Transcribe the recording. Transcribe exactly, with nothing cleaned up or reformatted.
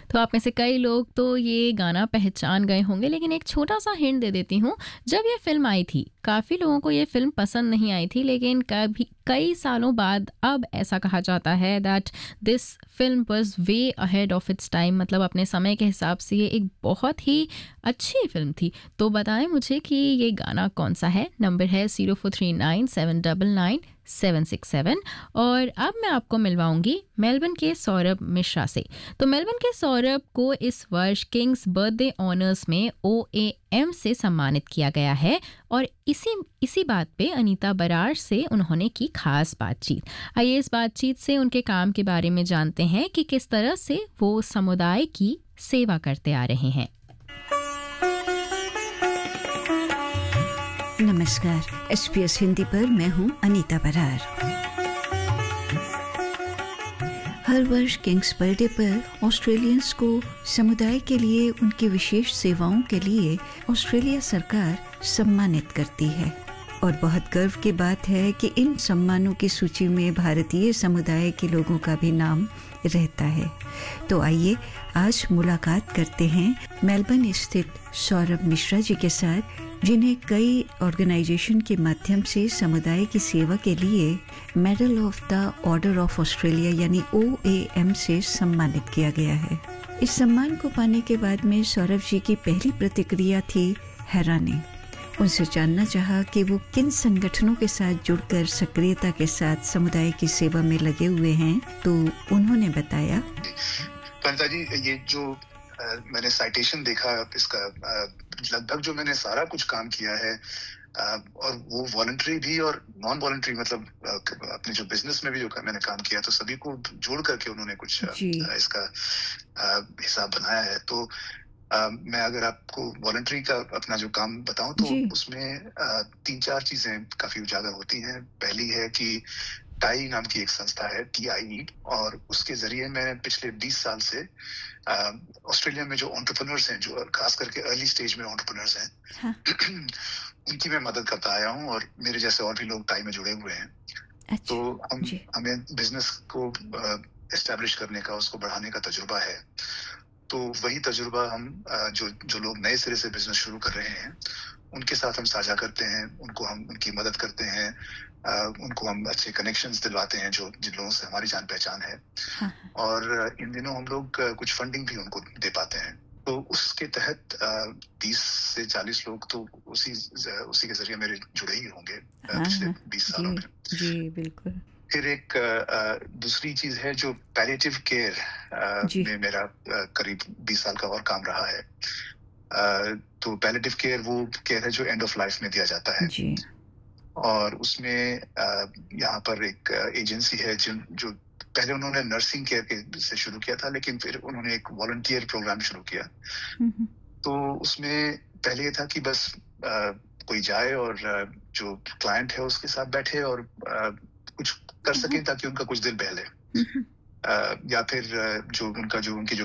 तो आप में से कई लोग तो ये गाना पहचान गए होंगे, लेकिन एक छोटा-सा हिंट दे देती हूँ। जब ये फ़िल्म आई थी, काफ़ी लोगों को ये फ़िल्म पसंद नहीं आई थी, लेकिन कभी कई सालों बाद अब ऐसा कहा जाता है that this film was way ahead of its time, मतलब अपने समय के हिसाब से ये एक बहुत ही अच्छी फ़िल्म थी। तो बताएँ मुझे कि ये गाना कौन-सा है? नंबर है zero four three nine seven nine nine seven six seven. और अब मैं आपको मिलवाऊँगी मेलबर्न के सौरभ मिश्रा से। तो मेलबर्न के सौरभ को इस वर्ष किंग्स बर्थडे ऑनर्स में ओ ए एम से सम्मानित किया गया है, और इसी इसी बात पे अनीता बरार से उन्होंने की खास बातचीत। आइए इस बातचीत से उनके काम के बारे में जानते हैं कि किस तरह से वो समुदाय की सेवा करते आ रहे हैं। नमस्कार, एस पी एस हिंदी पर मैं हूं अनीता बरार। हर वर्ष किंग्स बर्थडे पर ऑस्ट्रेलियंस को समुदाय के लिए उनकी विशेष सेवाओं के लिए ऑस्ट्रेलिया सरकार सम्मानित करती है, और बहुत गर्व की बात है कि इन सम्मानों की सूची में भारतीय समुदाय के लोगों का भी नाम रहता है। तो आइए आज मुलाकात करते हैं मेलबर्न स्थित सौरभ मिश्रा जी के साथ, जिन्हें कई ऑर्गेनाइजेशन के माध्यम से समुदाय की सेवा के लिए medal of the order of Australia यानी ओ ए एम से सम्मानित किया गया है। इस सम्मान को पाने के बाद में सौरभ जी की पहली प्रतिक्रिया थी हैरानी। उनसे जानना चाहा कि वो किन संगठनों के साथ जुड़कर सक्रियता के साथ समुदाय की सेवा में लगे हुए हैं। तो उन्होंने बताया, पंता जी, ये जो आ, मैंने साइटेशन देखा इसका, लगभग जो मैंने सारा कुछ काम किया है, आ, और वो वॉलंटरी भी और नॉन वॉलंटरी, मतलब आ, अपने जो बिजनेस में भी जो मैंने काम किया, तो सभी को जोड़ करके उन्होंने कुछ आ, इसका आ, हिसाब बनाया है। तो आ, मैं अगर आपको वॉलंटरी का अपना जो काम बताऊं तो उसमें आ, तीन चार चीजें काफी उजागर होती हैं। पहली है कि टाई नाम की एक संस्था है, टी आई ई, और उसके जरिए मैं पिछले बीस साल से ऑस्ट्रेलिया में जो एंटरप्रेन्योर्स हैं, जो खास करके अर्ली स्टेज में एंटरप्रेन्योर्स हैं, हाँ। उनकी मैं मदद करता आया हूँ, और मेरे जैसे और भी लोग टाई में जुड़े हुए हैं। अच्छा, तो हम हमें बिजनेस को एस्टैब्लिश करने का, उसको बढ़ाने का तजुर्बा है। तो वही तजुर्बा हम जो जो लोग नए सिरे से बिजनेस शुरू कर रहे हैं उनके साथ हम साझा करते हैं, उनको हम उनकी मदद करते हैं, उनको हम अच्छे कनेक्शंस दिलवाते हैं जो जिन लोगों से हमारी जान पहचान है। हाँ। और इन दिनों हम लोग कुछ फंडिंग भी उनको दे पाते हैं। तो उसके तहत तीस से चालीस लोग तो उसी उसी के जरिए मेरे जुड़े ही होंगे। हाँ, पिछले बीस सालों में। जी बिल्कुल। फिर एक दूसरी चीज है जो पैलिएटिव केयर में मेरा करीब बीस साल का और काम रहा है। तो पैलिएटिव केयर वो केयर है जो एंड ऑफ लाइफ में दिया जाता है। जी। और उसमें यहाँ पर एक एजेंसी है जो जो पहले उन्होंने नर्सिंग केयर के से शुरू किया था, लेकिन फिर उन्होंने एक वॉलंटियर प्रोग्राम शुरू किया। तो उसमें पहले ये था कि बस आ, कोई जाए और जो क्लाइंट है उसके साथ बैठे और आ, कुछ कर सकें ताकि उनका कुछ दिल बहले। Uh, या फिर uh, जो उनका जो उनकी जो